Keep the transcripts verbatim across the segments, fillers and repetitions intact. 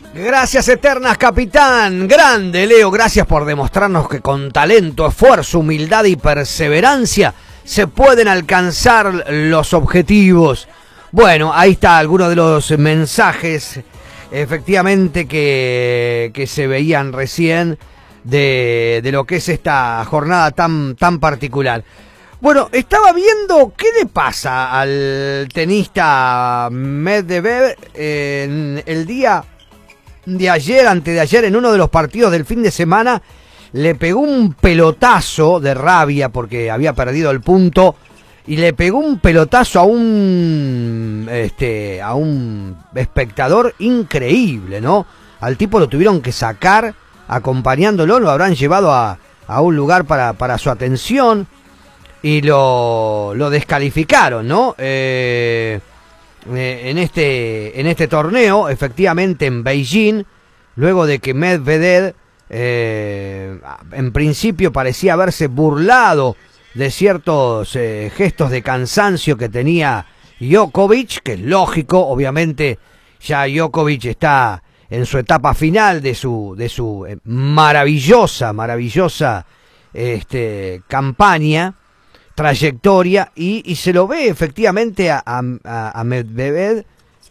Gracias eternas, capitán. Grande, Leo. Gracias por demostrarnos que con talento, esfuerzo, humildad y perseverancia se pueden alcanzar los objetivos. Bueno, ahí está alguno de los mensajes, efectivamente, que, que se veían recién de, de lo que es esta jornada tan, tan particular. Bueno, estaba viendo qué le pasa al tenista Medvedev en el día de ayer, antes de ayer, en uno de los partidos del fin de semana. Le pegó un pelotazo de rabia porque había perdido el punto y le pegó un pelotazo a un este a un espectador increíble, ¿no? Al tipo lo tuvieron que sacar acompañándolo, lo habrán llevado a, a un lugar para, para su atención y lo, lo descalificaron, ¿no? Eh, eh, en este en este torneo, efectivamente en Beijing, luego de que Medvedev Eh, en principio parecía haberse burlado de ciertos eh, gestos de cansancio que tenía Djokovic, que es lógico, obviamente ya Djokovic está en su etapa final de su de su eh, maravillosa, maravillosa este, campaña, trayectoria, y, y se lo ve efectivamente a, a, a Medvedev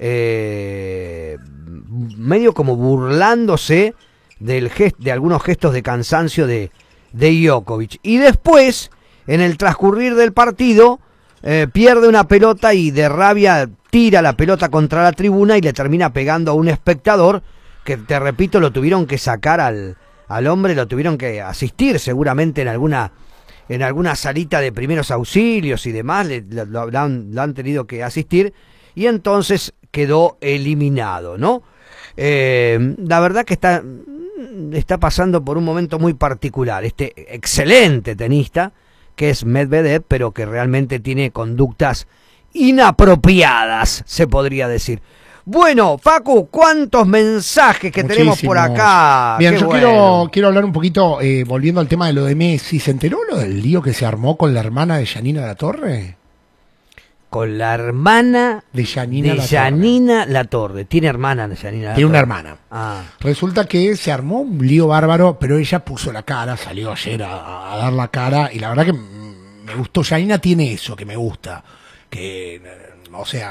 eh, medio como burlándose del gest, de algunos gestos de cansancio de, de Djokovic. Y después, en el transcurrir del partido, eh, pierde una pelota y de rabia tira la pelota contra la tribuna y le termina pegando a un espectador que, te repito, lo tuvieron que sacar al, al hombre, lo tuvieron que asistir seguramente en alguna en alguna salita de primeros auxilios y demás, le, lo, lo, lo, han, lo han tenido que asistir y entonces quedó eliminado, ¿no? Eh, la verdad que está... está pasando por un momento muy particular, este excelente tenista que es Medvedev, pero que realmente tiene conductas inapropiadas, se podría decir. Bueno, Facu, ¿cuántos mensajes que Muchísimos. tenemos por acá? Bien, Qué yo bueno. quiero, quiero hablar un poquito, eh, volviendo al tema de lo de Messi. ¿Se enteró lo del lío que se armó con la hermana de Yanina Latorre? Con la hermana de Yanina, de La, Yanina Torre. La Torre. ¿Tiene hermana de Yanina La Tiene Torre? una hermana. Ah. Resulta que se armó un lío bárbaro, pero ella puso la cara, salió ayer a, a dar la cara, y la verdad que me gustó. Yanina tiene eso que me gusta, que, o sea,